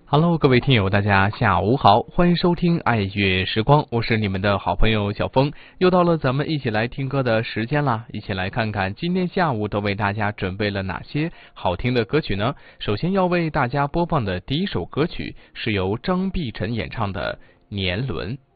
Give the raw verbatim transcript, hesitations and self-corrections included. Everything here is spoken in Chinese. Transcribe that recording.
Hello，各位听友，大家下午好，欢迎收听爱乐时光，我是你们的好朋友小峰，又到了咱们一起来听歌的时间啦，一起来看看今天下午都为大家准备了哪些好听的歌曲呢？首先要为大家播放的第一首歌曲是由张碧晨演唱的《年轮》。